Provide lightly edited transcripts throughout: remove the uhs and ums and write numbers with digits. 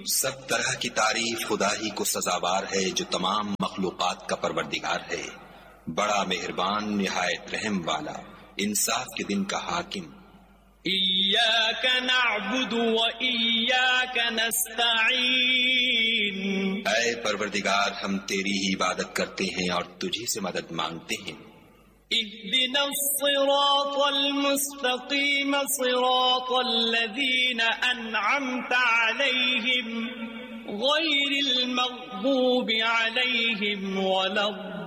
سب طرح کی تعریف خدا ہی کو سزاوار ہے جو تمام مخلوقات کا پروردگار ہے، بڑا مہربان، نہایت رحم والا، انصاف کے دن کا حاکم۔ إياك نعبد وإياك نستعين، اے پروردگار ہم تیری ہی عبادت کرتے ہیں اور تجھی سے مدد مانگتے ہیں۔ اهدنا الصراط المستقيم صراط الذين أنعمت عليهم غير المغضوب عليهم ولا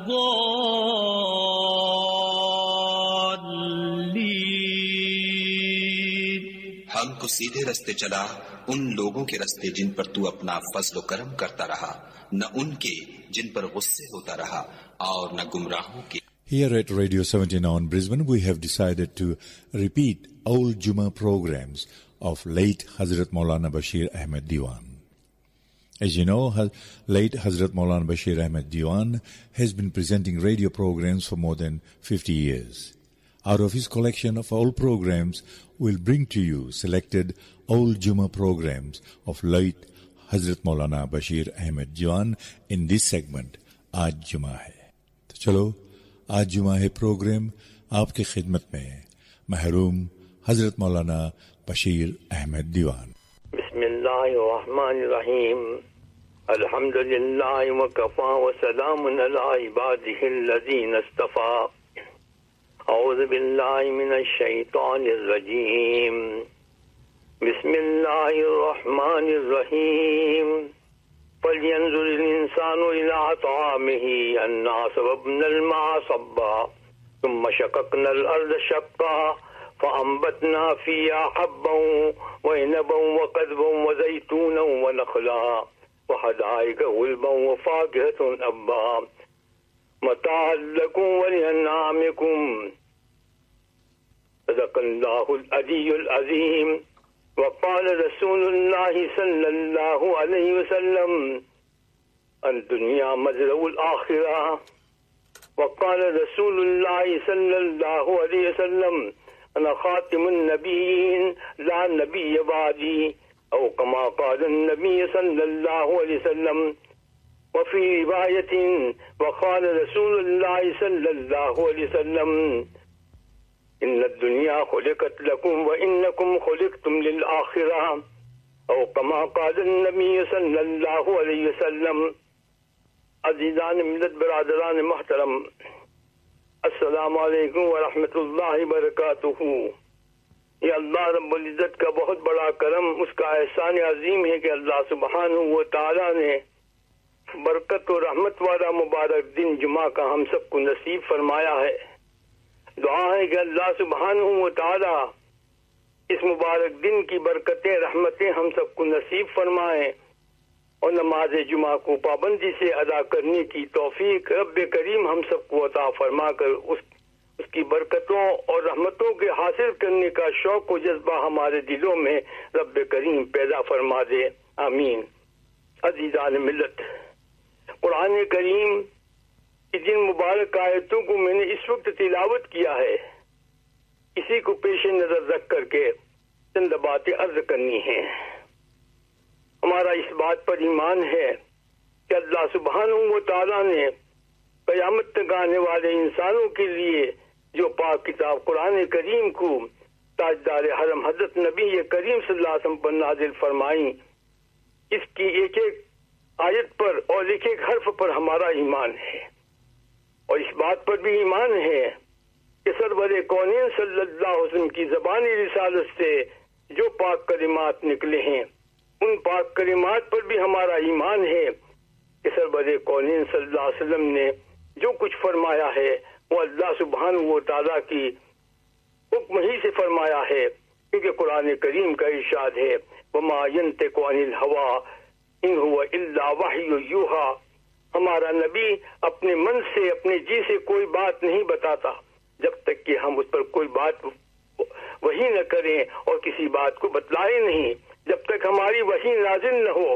الضالين۔ ہم کو سیدھے رستے چلا ان لوگوں کے رستے جن پر تو اپنا فضل و کرم کرتا رہا، نہ ان کے جن پر غصے ہوتا رہا، اور نہ گمراہوں کے۔ Here at Radio 79 Brisbane, we have decided to repeat old Jummah programs of late Hazrat Maulana Bashir Ahmed Diwan. As you know, late Hazrat Maulana Bashir Ahmed Diwan has been presenting radio programs for more than 50 years. Out of his collection of old programs, we'll bring to you selected old Jummah programs of late Hazrat Maulana Bashir Ahmed Diwan in this segment, Aaj Jummah Hai. تو چلو آج جمعہ ہے programme آپ کی خدمت میں محروم حضرت مولانا بشیر احمد دیوان۔ بسم اللہ الرحمن الرحیم، الحمد للہ وکفا وسلام علی عبادہ الذین اصطفی، اعوذ باللہ من الشیطان الرجیم، بسم اللہ الرحمن الرحیم، فَلْيَنْظُرِ الْإِنسَانُ إِلَىٰ طَعَامِهِ أَنَّا صَبَبْنَا الْمَاءَ صَبًّا ثُمَّ شَقَقْنَا الْأَرْضَ شَقًّا فَأَنبَتْنَا فِيهَا حَبًّا وَعِنَبًا وَقَضْبًا وَزَيْتُونًا وَنَخْلًا وَحَدَائِقَ غُلْبًا وَفَاكِهَةً أَبًّا مَتَاعًا لَكُمْ وَلِأَنْعَامِكُمْ۔ صدق اللہ العلی العظیم۔ وقال رسول اللہ صلی اللہ علیہ وسلم الدنیا مزرع الآخرہ، وقال رسول اللہ صلی اللہ علیہ وسلم انا خاتم النبیین لا نبی بعدی، او کما قال النبی صلی اللہ علیہ وسلم۔ وفی روایت وقال رسول اللہ صلی اللہ علیہ وسلم ان الدنیا خلقت لکم وانکم خلقتم للآخرہ، او کما قال النبی صلی اللہ علیہ وسلم۔ عزیزان ملت، برادران محترم، السلام علیکم ورحمۃ اللہ وبرکاتہ۔ یہ اللہ رب العزت کا بہت بڑا کرم، اس کا احسان عظیم ہے کہ اللہ سبحانہ و تعالی نے برکت و رحمت والا مبارک دن جمعہ کا ہم سب کو نصیب فرمایا ہے۔ دعا ہے کہ اللہ سبحانہ و تعالی اس مبارک دن کی برکتیں، رحمتیں ہم سب کو نصیب فرمائیں، اور نماز جمعہ کو پابندی سے ادا کرنے کی توفیق رب کریم ہم سب کو عطا فرما کر اس کی برکتوں اور رحمتوں کے حاصل کرنے کا شوق و جذبہ ہمارے دلوں میں رب کریم پیدا فرما دے، آمین۔ عزیزان ملت، قرآن کریم کی جن مبارک آیتوں کو میں نے اس وقت تلاوت کیا ہے، اسی کو پیش نظر رکھ کر کے چند باتیں عرض کرنی ہیں۔ ہمارا اس بات پر ایمان ہے کہ اللہ سبحانہ و تعالیٰ نے قیامت تک آنے والے انسانوں کے لیے جو پاک کتاب قرآن کریم کو تاجدار حرم حضرت نبی کریم صلی اللہ علیہ وسلم پر نازل فرمائی، اس کی ایک ایک آیت پر اور ایک ایک حرف پر ہمارا ایمان ہے، اور اس بات پر بھی ایمان ہے کہ سرور کونین صلی اللہ علیہ وسلم کی زبانی رسالت سے جو پاک کلمات نکلے ہیں، ان پاک کلمات پر بھی ہمارا ایمان ہے کہ سرور کونین صلی اللہ علیہ وسلم نے جو کچھ فرمایا ہے وہ اللہ سبحانہ و تعالیٰ کی حکم ہی سے فرمایا ہے، کیونکہ قرآن کریم کا ارشاد ہے وَمَا يَنْطِقُ عَنِ الْهَوَىٰ إِنْ هُوَ إِلَّا وَحْيٌ يُوحَىٰ۔ ہمارا نبی اپنے من سے، اپنے جی سے کوئی بات نہیں بتاتا جب تک کہ ہم اس پر کوئی بات وحی نہ کریں اور کسی بات کو بتلائیں نہیں، جب تک ہماری وحی نازل نہ ہو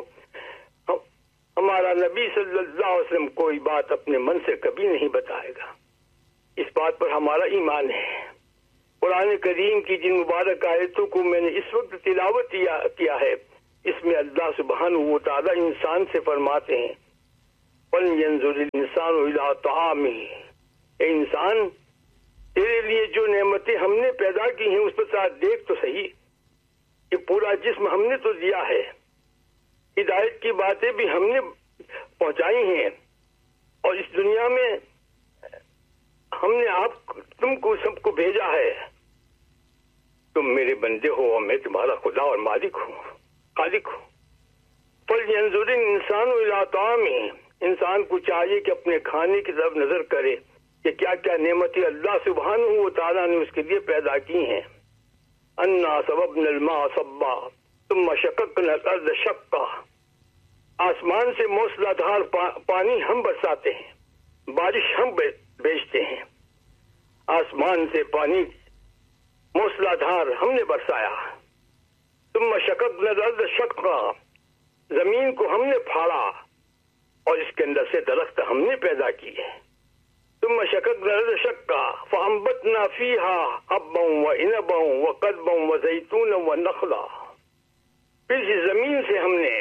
ہمارا نبی صلی اللہ علیہ وسلم کوئی بات اپنے من سے کبھی نہیں بتائے گا۔ اس بات پر ہمارا ایمان ہے۔ قرآن کریم کی جن مبارک آیتوں کو میں نے اس وقت تلاوت کیا ہے، اس میں اللہ سبحانہ و تعالی انسان سے فرماتے ہیں فَلْيَنْظُرِ الْإِنسَانُ إِلَىٰ طَعَامِهِ، اے انسان تیرے لیے جو نعمتیں ہم نے پیدا کی ہیں اس پر دیکھ تو صحیح، کہ پورا جسم ہم نے تو دیا ہے، ہدایت کی باتیں بھی ہم نے پہنچائی ہیں، اور اس دنیا میں ہم نے تم کو سب کو بھیجا ہے، تم میرے بندے ہو اور میں تمہارا خدا اور مالک ہوں، خالق ہوں۔ فَلْيَنْظُرِ الْإِنسَانُ إِلَىٰ طَعَامِهِ، انسان کو چاہیے کہ اپنے کھانے کی طرف نظر کرے کہ کیا کیا نعمتیں اللہ سبحانہ و تعالیٰ نے اس کے لیے پیدا کی ہیں۔ اَنَّا صَبَبْنَا الْمَاءَ صَبًّا ثُمَّ شَقَقْنَا الْأَرْضَ شَقًّا، آسمان سے موسلا دھار پانی ہم برساتے ہیں، بارش ہم بھیجتے ہیں، آسمان سے پانی موسلا دھار ہم نے برسایا۔ ثُمَّ شَقَقْنَا الْأَرْضَ شَقًّا، زمین کو ہم نے پھاڑا اور اس کے اندر سے درخت ہم نے پیدا کیے۔ ثُمَّ شَقَقْنَا الْأَرْضَ شَقًّا فَأَنبَتْنَا فِيهَا حَبًّا وَعِنَبًا وَقَضْبًا وَزَيْتُونًا وَنَخْلًا، پھر اس زمین سے ہم نے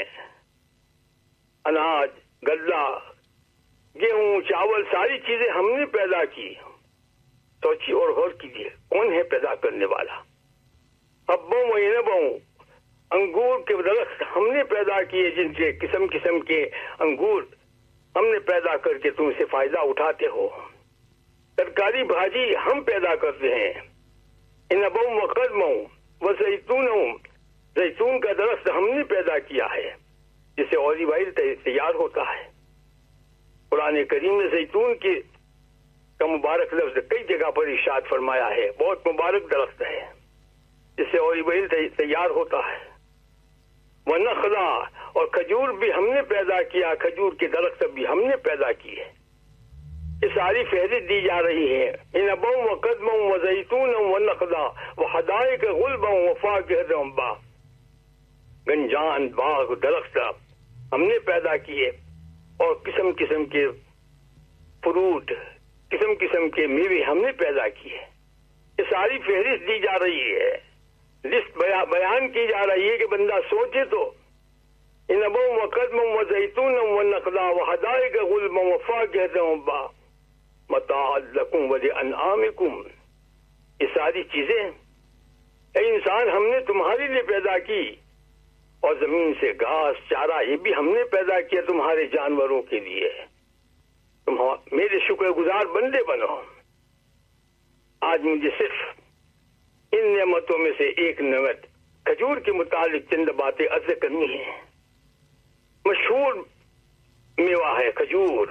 اناج، غلہ، گیہوں، چاول، ساری چیزیں ہم نے پیدا کی۔ سوچیے اور غور کیجیے کون ہے پیدا کرنے والا۔ حَبًّا وَعِنَبًا، انگور کے درخت ہم نے پیدا کیے، جن سے قسم قسم کے انگور ہم نے پیدا کر کے تم سے فائدہ اٹھاتے ہو۔ ترکاری بھاجی ہم پیدا کرتے ہیں۔ عنبا وقضبا وزیتون، زیتون کا درخت ہم نے پیدا کیا ہے جس سے اولیو آئل تیار ہوتا ہے۔ قرآن کریم نے زیتون کا مبارک لفظ کئی جگہ پر ارشاد فرمایا ہے، بہت مبارک درخت ہے جس سے اولیو آئل تیار ہوتا ہے۔ ونخلا، اور کھجور بھی ہم نے پیدا کیا، کھجور کے درخت بھی ہم نے پیدا کیے۔ یہ ساری فہرست دی جا رہی ہے۔ عنبا وقضبا وزیتونا ونخلا وحدائق غلبا وفاکہۃ وابا، گنجان، باغ، درخت ہم نے پیدا کیے، اور قسم قسم کے فروٹ، قسم قسم کے میوے ہم نے پیدا کیے۔ یہ ساری فہرست دی جا رہی ہے، لسٹ بیان کی جا رہی ہے کہ بندہ سوچے تو۔ عنبا وقضبا وزیتونا ونخلا وحدائق غلبا وفاکہۃ وابا متاعا لکم ولانعامکم، یہ ساری چیزیں اے انسان ہم نے تمہارے لیے پیدا کی، اور زمین سے گھاس، چارہ یہ بھی ہم نے پیدا کیا تمہارے جانوروں کے لیے۔ تم میرے شکر گزار بندے بنو۔ آج مجھے صرف ان نعمتوں میں سے ایک نعمت کھجور کے متعلق چند باتیں عرض کرنی ہیں۔ مشہور میوہ ہے کھجور۔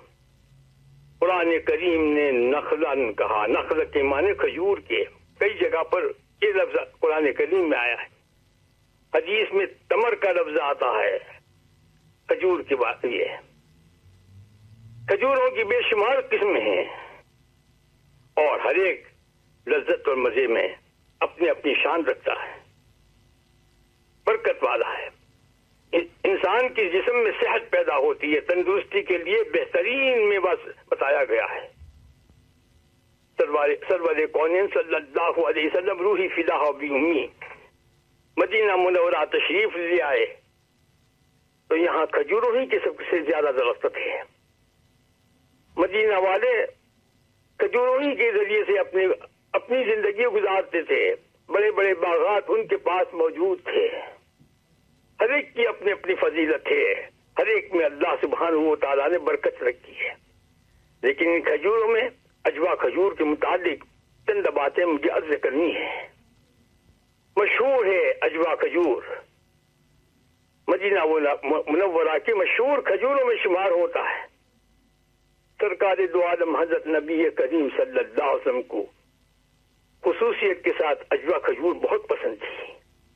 قرآن کریم نے نخلن کہا، نخل کے معنی کھجور کے، کئی جگہ پر یہ لفظ قرآن کریم میں آیا ہے۔ حدیث میں تمر کا لفظ آتا ہے، کھجور کی بات یہ ہے۔ کھجوروں کی بے شمار قسمیں ہیں، اور ہر ایک لذت اور مزے میں اپنی اپنی شان رکھتا ہے، برکت والا ہے۔ انسان کے جسم میں صحت پیدا ہوتی ہے، تندرستی کے لیے بہترین میوہ بتایا گیا ہے۔ سرور کونین صلی اللہ علیہ وسلم روحی فدا بی امی مدینہ منورہ تشریف لے آئے تو یہاں کھجوروں ہی کے سب سے زیادہ درخت تھے۔ مدینہ والے کھجوروں ہی کے ذریعے سے اپنی زندگی گزارتے تھے، بڑے بڑے باغات ان کے پاس موجود تھے۔ ہر ایک کی اپنی اپنی فضیلت ہے، ہر ایک میں اللہ سبحانہ و تعالیٰ نے برکت رکھی ہے۔ لیکن ان کھجوروں میں اجوا کھجور کے متعلق چند باتیں مجھے عرض کرنی ہے۔ مشہور ہے اجوا کھجور، مدینہ منورہ کے مشہور کھجوروں میں شمار ہوتا ہے۔ سرکار دو عالم حضرت نبی کریم صلی اللہ علیہ وسلم کو خصوصیت کے ساتھ اجوا کھجور بہت پسند تھی۔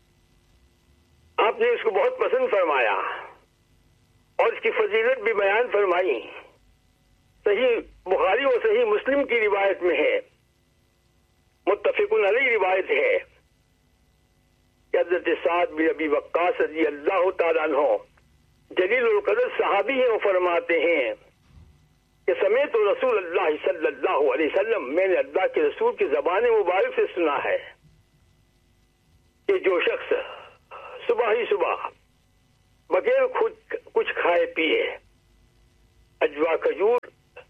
آپ نے اس کو بہت پسند فرمایا اور اس کی فضیلت بھی بیان فرمائی۔ صحیح بخاری اور صحیح مسلم کی روایت میں ہے، متفق علیہ روایت ہے کہ حضرت سعد بن ابی وقاص رضی اللہ تعالیٰ عنہ جلیل القدر صحابی ہیں، وہ فرماتے ہیں کہ سمیت رسول اللہ صلی اللہ علیہ وسلم، میں نے اللہ کے رسول کی زبان مبارک سے سنا ہے کہ جو شخص صبح ہی صبح بغیر خود کچھ کھائے پیے اجوا کھجور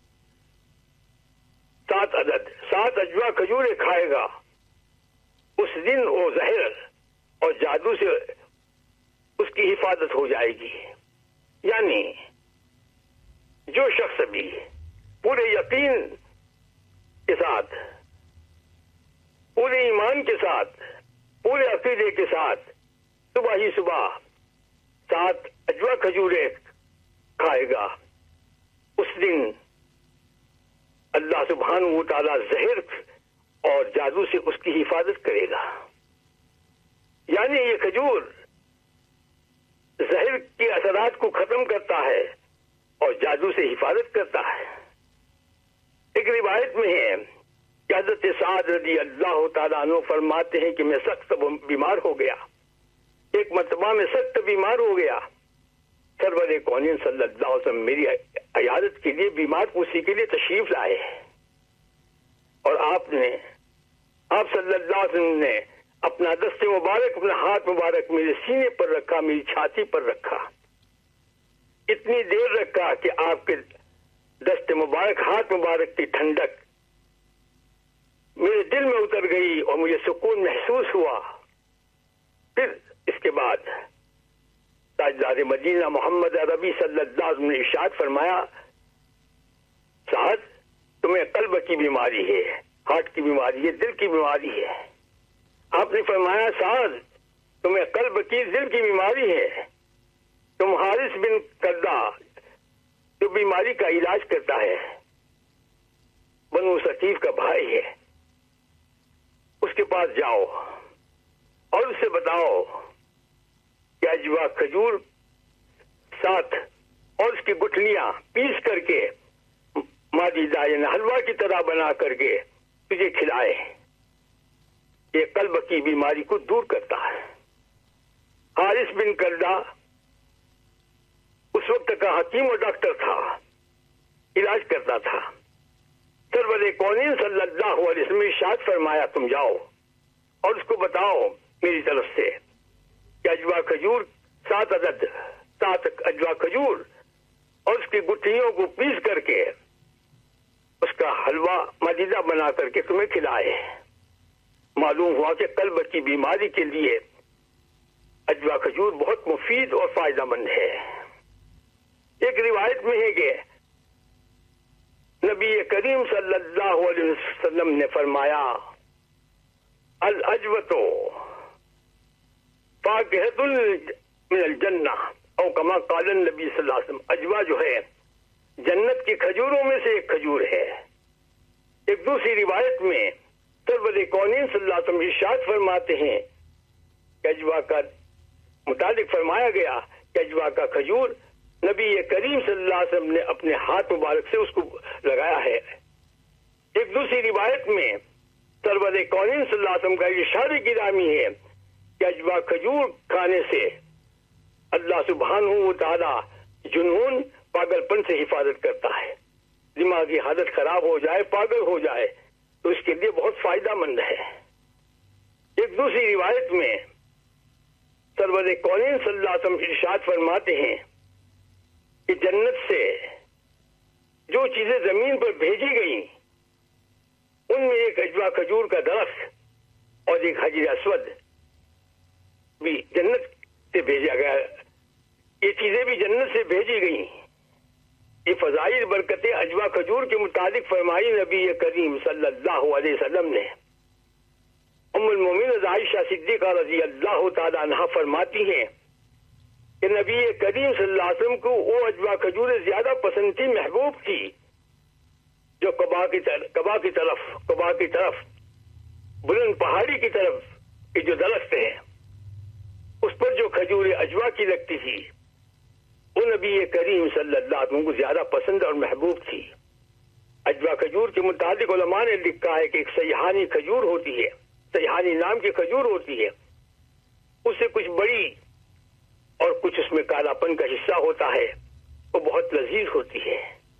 7 عدد 7 اجوا کھجوریں کھائے گا، اس دن وہ زہر اور جادو سے اس کی حفاظت ہو جائے گی. یعنی جو شخص بھی پورے یقین کے ساتھ، پورے ایمان کے ساتھ، پورے عقیدے کے ساتھ صبح ہی صبح 7 اجوا کھجوریں کھائے گا، اس دن اللہ سبحانہ و تعالی زہر اور جادو سے اس کی حفاظت کرے گا. یعنی یہ کھجور زہر کے اثرات کو ختم کرتا ہے اور جادو سے حفاظت کرتا ہے. ایک روایت میں ہے کہ حضرت سعد رضی اللہ تعالیٰ عنہ فرماتے ہیں کہ میں سخت بیمار ہو گیا. ایک مرتبہ میں سخت بیمار ہو گیا. سرور کونین صلی اللہ علیہ وسلم میری عیادت کے لیے، بیمار پوسی کے لیے تشریف لائے، اور آپ صلی اللہ علیہ وسلم نے اپنا دست مبارک، اپنا ہاتھ مبارک میرے سینے پر رکھا، میری چھاتی پر رکھا. اتنی دیر رکھا کہ آپ کے دست مبارک، ہاتھ مبارک کی ٹھنڈک میرے دل میں اتر گئی اور مجھے سکون محسوس ہوا. پھر اس کے بعد تاجدار مدینہ محمد عربی صلی اللہ علیہ وسلم نے ارشاد فرمایا، سعد تمہیں قلب کی بیماری ہے، ہارٹ کی بیماری ہے، دل کی بیماری ہے. آپ نے فرمایا سعد تمہیں قلب کی، دل کی بیماری ہے. تم حارث بن قردہ جو بیماری کا علاج کرتا ہے، بنو ثقیف کا بھائی ہے، اس کے پاس جاؤ اور اس سے بتاؤ کہ اجوا کھجور 7 اور اس کی گٹھلیاں پیس کر کے مادیدہ یعنی حلوہ کی طرح بنا کر کے تجھے کھلائے. یہ قلب کی بیماری کو دور کرتا ہے. حارث بن قردہ اس وقت کا حکیم اور ڈاکٹر تھا، علاج کرتا تھا. سرور کونین صلی اللہ علیہ وسلم نے ارشاد فرمایا تم جاؤ اور اس کو بتاؤ میری طرف سے کہ اجوا کھجور 7 عدد 7 اجوا کھجور اور اس کی گٹھلیوں کو پیس کر کے اس کا حلوہ مزیدہ بنا کر کے تمہیں کھلائے. معلوم ہوا کہ قلب کی بیماری کے لیے اجوا کھجور بہت مفید اور فائدہ مند ہے. ایک روایت میں ہے کہ نبی کریم صلی اللہ علیہ وسلم نے فرمایا الاجوۃ فاکہۃ من الجنہ او کما قال النبی صلی اللہ علیہ وسلم. اجوا جو ہے جنت کی کھجوروں میں سے ایک کھجور ہے. ایک دوسری روایت میں سرور کونین صلی اللہ علیہ وسلم ارشاد فرماتے ہیں کہ اجوا کا متعلق فرمایا گیا کہ اجوا کا کھجور نبی کریم صلی اللہ علیہ وسلم نے اپنے ہاتھ مبارک سے اس کو لگایا ہے. ایک دوسری روایت میں سرور کونین صلی اللہ علیہ وسلم کا ارشاد گرامی ہے کہ اجوا کھجور کھانے سے اللہ سبحانہ و تعالی جنون پاگل پن سے حفاظت کرتا ہے. دماغی حالت خراب ہو جائے، پاگل ہو جائے تو اس کے لیے بہت فائدہ مند ہے. ایک دوسری روایت میں سرور کونین صلی اللہ علیہ وسلم ارشاد فرماتے ہیں کہ جنت سے جو چیزیں زمین پر بھیجی گئیں ان میں ایک اجوا کھجور کا درخت اور ایک حجر اسود بھی جنت سے بھیجا گیا. یہ چیزیں بھی جنت سے بھیجی گئیں. یہ فضائل برکتیں اجوا کھجور کے متعلق فرمائی نبی کریم صلی اللہ علیہ وسلم نے. ام المومنین عائشہ صدیقہ رضی اللہ تعالی عنہا فرماتی ہیں کہ نبی کریم صلی اللہ علیہ وسلم کو وہ اجوا کھجوریں زیادہ پسند تھی، محبوب تھی، جو قبا کی طرف بلند پہاڑی کی طرف کے جو درخت ہے اس پر جو کھجور اجوا کی لگتی تھی وہ نبی کریم صلی اللہ علیہ وسلم کو زیادہ پسند اور محبوب تھی. اجوا کھجور کے متعلق علماء نے لکھا ہے کہ ایک سیحانی کھجور ہوتی ہے، سیحانی نام کی کھجور ہوتی ہے، اس سے کچھ بڑی اور کچھ اس میں کالا پن کا حصہ ہوتا ہے، وہ بہت لذیذ ہوتی ہے.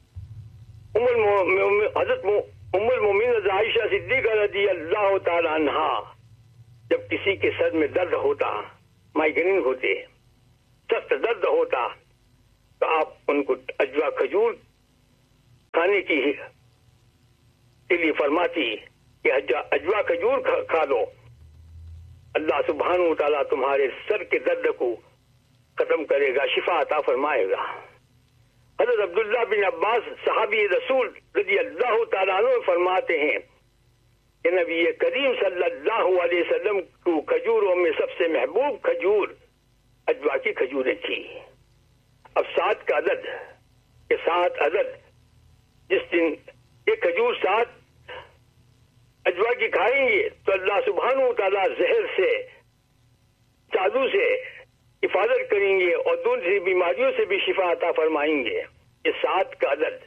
حضرت ام المومنین عائشہ صدیقہ رضی اللہ تعالی عنہا جب کسی کے سر میں درد ہوتا، مائیگرین ہوتے، سخت درد ہوتا تو آپ ان کو اجوا کھجور کھانے کے لیے فرماتی کہ اجوا کھجور کھا لو، اللہ سبحانہ و تعالیٰ تمہارے سر کے درد کو ختم کرے گا، شفا عطا فرمائے گا۔ حضرت عبداللہ بن عباس صحابی رسول رضی اللہ تعالیٰ عنہ فرماتے ہیں کہ نبی کریم صلی اللہ علیہ وسلم کو کھجوروں میں سب سے محبوب کھجور اجوا کی کھجوریں تھی۔ اب 7 کا عدد کہ 7 عدد جس دن یہ کھجور 7 اجوا کی کھائیں گے تو اللہ سبحانہ و تعالیٰ زہر سے، جادو سے حفاظت کریں گے اور دوسری بیماریوں سے بھی شفا عطا فرمائیں گے۔ یہ 7 کا عدد،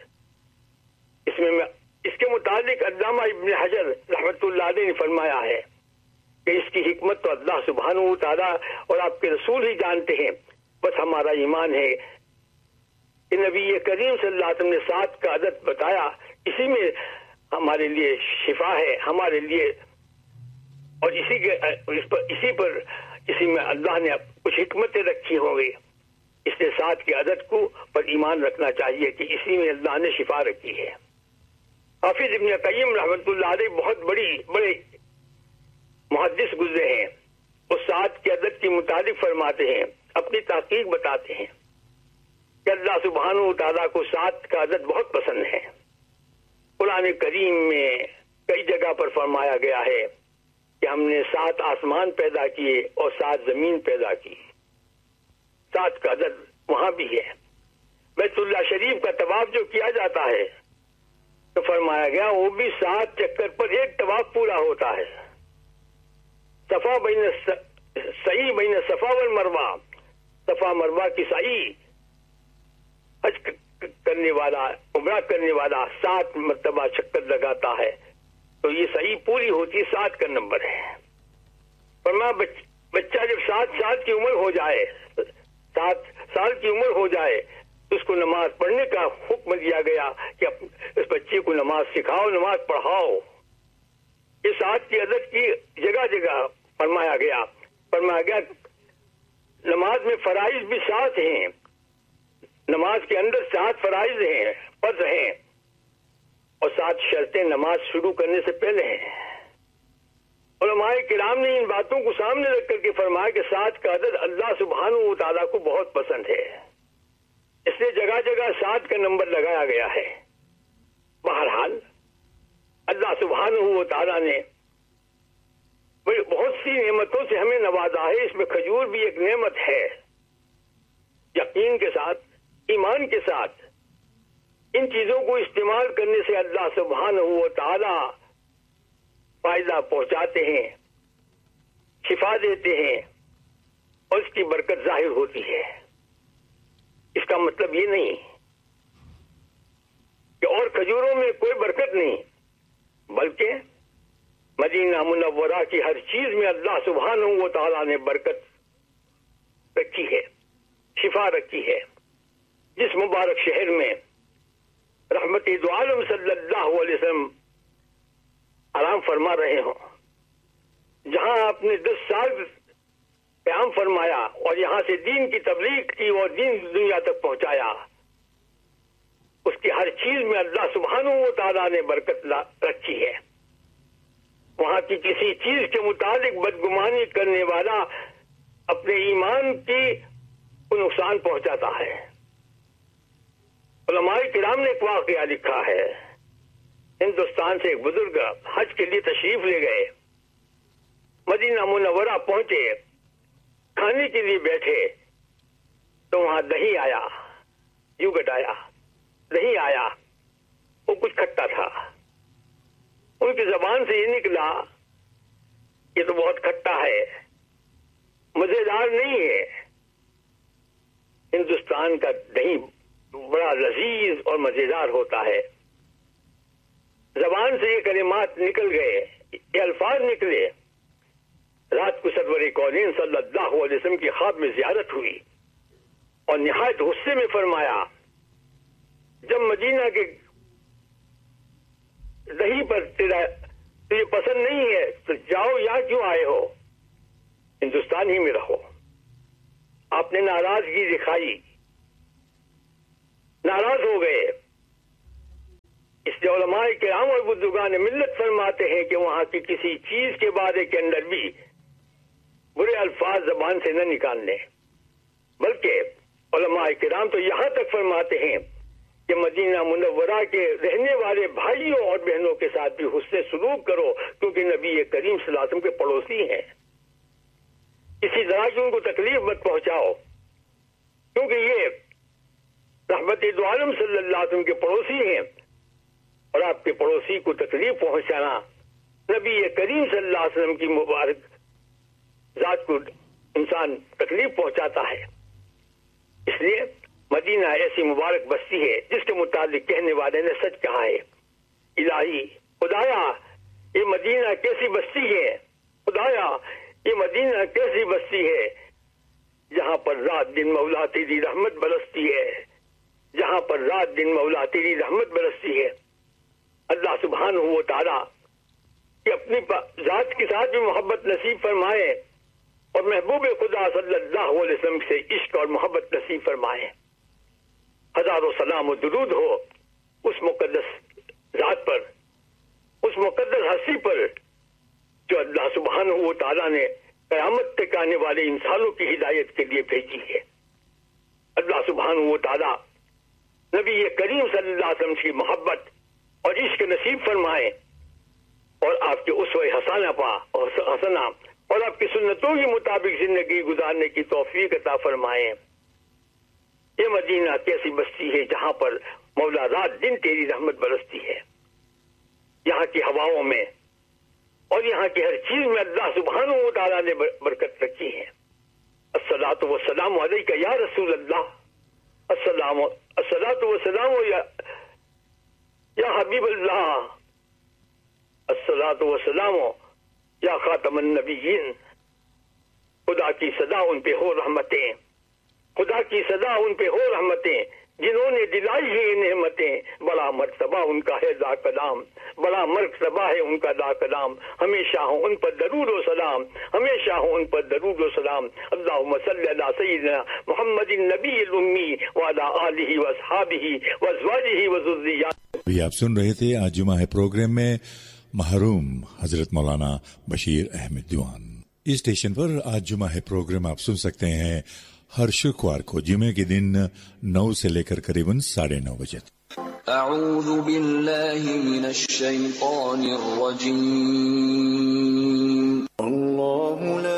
اس کے متعلق علامہ ابن حجر رحمۃ اللہ علیہ نے فرمایا ہے کہ اس کی حکمت تو اللہ سبحانہ و تعالیٰ اور آپ کے رسول ہی جانتے ہیں، بس ہمارا ایمان ہے کہ نبی کریم صلی اللہ علیہ وسلم نے 7 کا عدد بتایا، اسی میں ہمارے لیے شفا ہے ہمارے لیے، اور اسی میں اللہ نے کچھ حکمتیں رکھی ہوں گی، اس نے 7 کے عدد کو پر ایمان رکھنا چاہیے کہ اسی میں اللہ نے شفا رکھی ہے۔ حافظ ابن قیم رحمۃ اللہ علیہ بہت بڑے محدث گزرے ہیں، وہ 7 کے عدد کے متعلق فرماتے ہیں، اپنی تحقیق بتاتے ہیں کہ اللہ سبحانہ و تعالیٰ کو 7 کا عدد بہت پسند ہے۔ قرآن کریم میں کئی جگہ پر فرمایا گیا ہے کہ ہم نے 7 آسمان پیدا کیے اور 7 زمین پیدا کی۔ 7 کا عدد وہاں بھی ہے۔ بیت اللہ شریف کا طواف جو کیا جاتا ہے تو فرمایا گیا وہ بھی 7 چکر پر ایک طواف پورا ہوتا ہے۔ سعی بین صفا والمروہ، صفا مروہ کی سعی، حج کرنے والا، عمرہ کرنے والا 7 مرتبہ چکر لگاتا ہے تو یہ سعی پوری ہوتی ہے، 7 کا نمبر ہے۔ فرمایا بچہ جب 7 سال کی عمر ہو جائے، 7 سال کی عمر ہو جائے تو اس کو نماز پڑھنے کا حکم دیا گیا کہ اس بچے کو نماز سکھاؤ، نماز پڑھاؤ۔ یہ 7 کی عدد کی جگہ جگہ فرمایا گیا نماز میں فرائض بھی 7 ہیں، نماز کے اندر 7 فرائض ہیں، فرض ہیں، اور 7 شرطیں نماز شروع کرنے سے پہلے ہیں۔ علماء کرام نے ان باتوں کو سامنے رکھ کر کے فرمایا کہ 7 کا عدد اللہ سبحانہ و تعالیٰ کو بہت پسند ہے، اس لیے جگہ جگہ 7 کا نمبر لگایا گیا ہے۔ بہرحال اللہ سبحانہ و تعالیٰ نے بہت سی نعمتوں سے ہمیں نوازا ہے، اس میں کھجور بھی ایک نعمت ہے۔ یقین کے ساتھ، ایمان کے ساتھ ان چیزوں کو استعمال کرنے سے اللہ سبحانہ و تعالیٰ فائدہ پہنچاتے ہیں، شفا دیتے ہیں اور اس کی برکت ظاہر ہوتی ہے۔ اس کا مطلب یہ نہیں کہ اور کھجوروں میں کوئی برکت نہیں، بلکہ مدینہ منورہ کی ہر چیز میں اللہ سبحانہ و تعالیٰ نے برکت رکھی ہے، شفا رکھی ہے۔ جس مبارک شہر میں رحمت دو عالم صلی اللہ علیہ وسلم آرام فرما رہے ہوں، جہاں آپ نے 10 سال قیام فرمایا اور یہاں سے دین کی تبلیغ کی اور دین دنیا تک پہنچایا، اس کی ہر چیز میں اللہ سبحانہ و تعالیٰ نے برکت رکھی ہے۔ وہاں کی کسی چیز کے متعلق بدگمانی کرنے والا اپنے ایمان کو نقصان پہنچاتا ہے۔ علماء کرام نے ایک واقعہ لکھا ہے، ہندوستان سے ایک بزرگ حج کے لیے تشریف لے گئے، مدینہ منورہ پہنچے، کھانے کے لیے بیٹھے تو وہاں دہی آیا، یوگٹ آیا، دہی آیا، وہ کچھ کھٹا تھا۔ ان کی زبان سے یہ نکلا یہ تو بہت کھٹا ہے، مزیدار نہیں ہے۔ ہندوستان کا دہی بڑا لذیذ اور مزیدار ہوتا ہے۔ زبان سے یہ کلمات نکل گئے، یہ الفاظ نکلے۔ رات کو سرور کونین صلی اللہ علیہ وسلم کی خواب میں زیارت ہوئی اور نہایت غصے میں فرمایا، جب مدینہ کے دہی پر تجھے پسند نہیں ہے تو جاؤ، یہاں کیوں آئے ہو، ہندوستان ہی میں رہو۔ آپ نے ناراضگی دکھائی، ناراض ہو گئے. اس لیے علماء کرام اور بزرگان ملت فرماتے ہیں کہ وہاں کی کسی چیز کے بارے کے اندر بھی برے الفاظ زبان سے نہ نکالنے، بلکہ علماء کرام تو یہاں تک فرماتے ہیں کہ مدینہ منورہ کے رہنے والے بھائیوں اور بہنوں کے ساتھ بھی حسن سلوک کرو، کیونکہ نبی کریم صلی اللہ علیہ وسلم کے پڑوسی ہیں. کسی طرح کی ان کو تکلیف مت پہنچاؤ، کیونکہ یہ رحمت دو عالم صلی اللہ علیہ وسلم کے پڑوسی ہیں، اور آپ کے پڑوسی کو تکلیف پہنچانا نبی کریم صلی اللہ علیہ وسلم کی مبارک ذات کو انسان تکلیف پہنچاتا ہے. اس لیے مدینہ ایسی مبارک بستی ہے جس کے متعلق کہنے والے نے سچ کہا ہے، الہی خدایا یہ مدینہ کیسی بستی ہے، خدایا یہ مدینہ کیسی بستی ہے جہاں پر رات دن مولا تیری رحمت برستی ہے، جہاں پر رات دن مولا تیری رحمت برستی ہے. اللہ سبحانہ و تعالی کہ اپنی ذات کے ساتھ بھی محبت نصیب فرمائے اور محبوب خدا صلی اللہ علیہ وسلم سے عشق اور محبت نصیب فرمائے. ہزاروں سلام و درود ہو اس مقدس ذات پر، اس مقدس ہستی پر جو اللہ سبحانہ و تعالیٰ نے قیامت تک آنے والے انسانوں کی ہدایت کے لیے بھیجی ہے. اللہ سبحانہ و تعالیٰ نبی کریم صلی اللہ علیہ وسلم کی محبت اور عشق نصیب فرمائے اور آپ کے اسوہ حسنہ اور آپ کی سنتوں کے مطابق زندگی گزارنے کی توفیق عطا فرمائے. یہ مدینہ کیسی بستی ہے جہاں پر مولا رات دن تیری رحمت برستی ہے. یہاں کی ہواؤں میں اور یہاں کی ہر چیز میں اللہ سبحانہ و تعالیٰ نے برکت رکھی ہے. الصلاۃ والسلام علیک یا رسول اللہ، الصلاۃ والسلام یا حبیب اللہ، الصلاۃ والسلام یا خاتم النبیین. خدا کی صدا ان پہ ہو رحمتیں، خدا کی صدا ان پہ ہو رحمتیں، جنہوں نے دلائی ہے نعمتیں. بڑا مرتبہ ان کا ہے ذا کلام، بڑا مرتبہ ہے ان کا ذا کلام. ہمیشہ ہوں ان پر درود و سلام، ہمیشہ ہوں ان پر درود و سلام. اللہم صلی علی سیدنا محمد النبی الامی وعلی آلہ واصحابہ وازواجہ وذریاتہ. بھی آپ سن رہے تھے آج جمعہ پروگرام میں محروم حضرت مولانا بشیر احمد دیوان. اس اسٹیشن پر آج جمعہ پروگرام آپ سن سکتے ہیں ہر شکوار کو جمعے کے دن 9 سے لے کر قریباً 9:30 بجے. اعوذ باللہ من الشیطان الرجیم. اللہ لا